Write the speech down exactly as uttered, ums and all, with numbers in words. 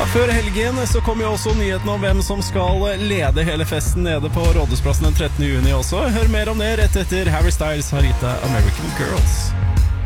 Før helgen så kom jo også nyheten om hvem som skal lede hele festen nede på Rådhusplassen den trettende juni også. Hør mer om det rett etter Harry Styles har gitt deg American Girls.